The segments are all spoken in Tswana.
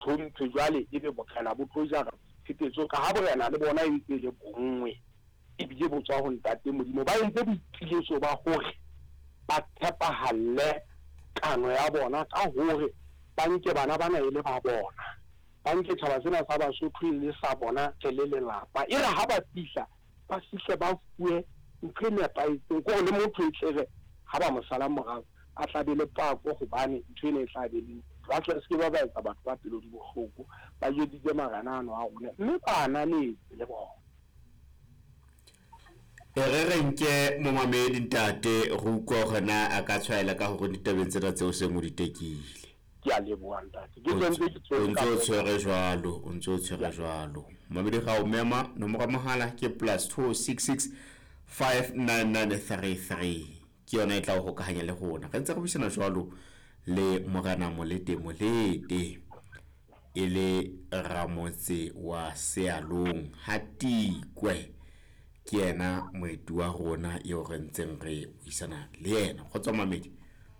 thontse jwale e be bokana bo tlo jara fetetso ka ha borena le bona e ntse le bongwe e bile bo tswa ho ntate modimo ba entse boipiletso ba hore ba tshepahalle kano ya bona ka hore ba nke bana bana e le ba bona ba nke tshaba sena sa Basotho le sa bona ke le lelapa e re ha ba fihla ba fihle ba fuwe ntho e nepaetseng ko le motho e tlere ha ba mosala morao a tlabele pako hobane ntho ene e tlabele ba tla se ba etsa batho ba pelo di bohloko ba jeditse maranano a rona mme bana le bona re renke mo mamedi ntate go utlwa gona a ka tshwaela ka gore ditabeng tsena tseo se mo ditekile ke a leboha ntate ke ntse o tshwere jwalo mamedi ga o mema nomoro mohala ke +266 59933 ke yona e tla go hokahanya le gona ga ntse go buisana jwalo le Morena Molete e le Ramotse wa Sealong Hatikwe ke yena moetu wa rona yo re ntseng re buisana le yena go tswa mamedi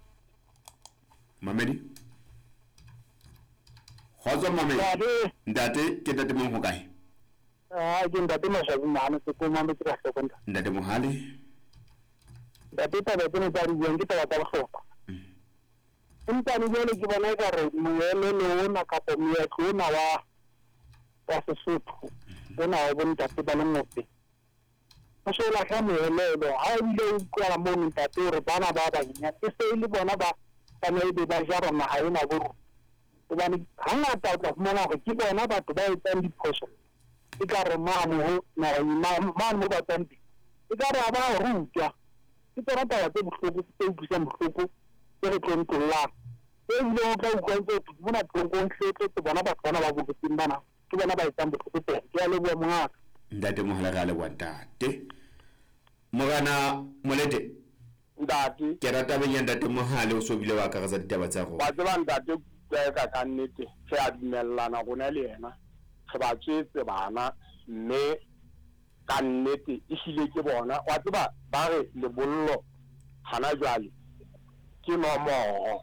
go tswa mamedi ntate ke ntate mo go kae ke ntate Mashabane se ko mamedi ka sekonda ntate mohale ntate taba tsena tsa di ke taba tsa bohlokwa empa ni jwale ke bona ka re moele le ona ka po moetlo ona wa Sesotho bona o bonta se ba le motse o se la ka moelelo ha o ile o kwa mo ntate re bana ba ba nya e se ile bona ba tsamaile be ba jara ma ha ena bo hobane hangata o tla fumana hore ke bona batho ba etsang diphoso e ka re mamo mo ba tsampi e ka re ba rutwa ke tsona taba tse bohloko tse utlwisang bohloko tse re tlontollang e ile o ka utlwa tse mona tlonkong hletse tse bona batho bana ba bokutsing bana ke bona ba etsang bohloko tse ke a leboha mongaka ntate mohala ga le wantate Morena Molete ntate ke rata benya ntate mohale o so bile wa ka ga ditaba tsa go ba tseba ntate ka nnete se a dumellana gona le yena ge ba tsetse bana mme ka nnete e hlile ke bona wa tseba ba re lebollo hana jwale ke nomoro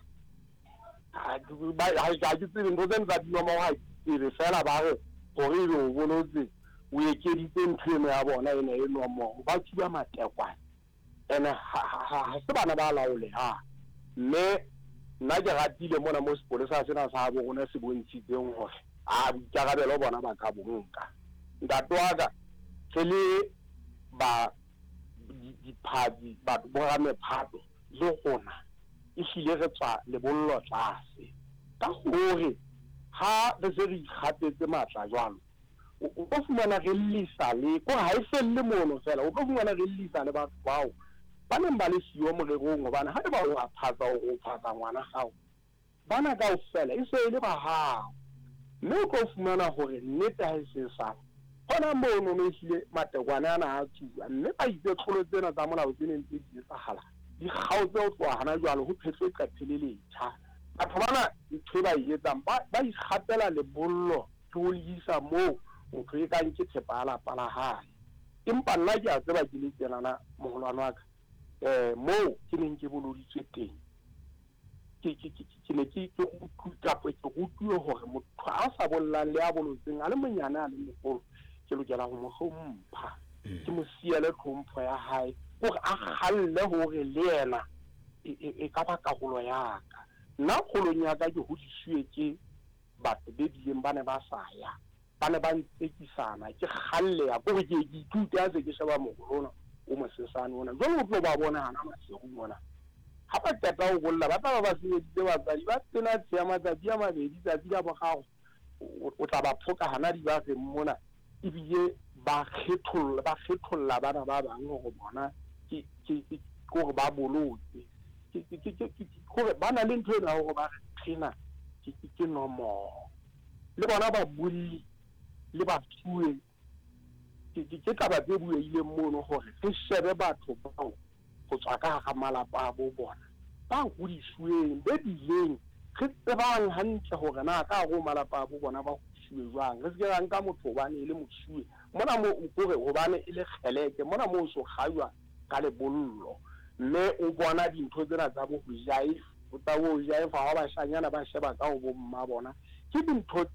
ha ke tsebe ntho tse ntse di nomoro ha ke fela ba re gore e o bolotse o ekeditse ntho eno ya bona ene e nomoro ba tsuba matekwane ene ha se bana ba laoleha mme nna ke ratile mona mo sepolesa sena sa bo rona se bontshitseng hore a boikarabelo bona ba ka bonka ntate wa ka ke le ba diphadi ba borame phato le gona e hlile re tswa lebollo tlase ka gore ha re se re ikgapetse matla jwalo o ka fumana re lisa le ko ha e selle mono fela o ka fumana re lisa le batho bao ba neng ba le siyo morerong hobane ha ba o aphatsa o phatsa ngwana gago bana ka o fela e se le ba hao mme o ka fumana hore nnete ha e se sa hona mono no hlile matekwane ana a tsuwa mme ba itse tlholo tsena tsa molao tsene ntse di etsahala di kgaotse ho tloha hana jwalo ho phethwe ka pheleletsa batho bana ntho ba e etsang ba ikgapela lebollo ke ho isa moo motho e kang ke tshepala pala hae empa nna ke a tseba ke le tsenana mogolwana wa ka moo ke neng ke boloditswe teng ke ne ke utlwe hore motho a sa bollang le a bolotseng a le monyane a le mogolo ke lokela ho mo hlompha ke mo siele tlhompho ya hae gore a kgalle hore le yena e ka ba karolo ya ka nna kgolong ya ka ke hodisitswe ke batho be bileng ba ne ba sa ya ba ne ba ntsekisana ke kgalle ya gore ke ithuta se ke sheba mogolona o mosesane ona jwale o tlo ba bona hana masego mona ha ba qeta ho bolla ba tla ba senyeditse batsadi ba tsena tshia matsatsi a mabedi tsatsi la bogago o tla ba phoka hana di ba re mona ebile ba kgetholla bana ba bang hore bona ke gore ba bolotse gore ba na le ntho ena hore ba trena ke nomoro le bona ba bulli le ba tsuwe ke taba tse bueile mono hore re shebe batho bao go tswa ka ga malapa a bo bona ba hodisitsweng be dileng re tsebang hantle hore na ka go malapa a bo bona ba hodisitswe jwang re se ke nka motho bane le motshuwe mona mo o gore hobane e le kgeleke mona mo so kgaywa ka le bollo mme o bona dintho tsena tsa bo jaifa o tsa bo jaifa ha ba shanyana ba sheba ka go bomma bona ke dintho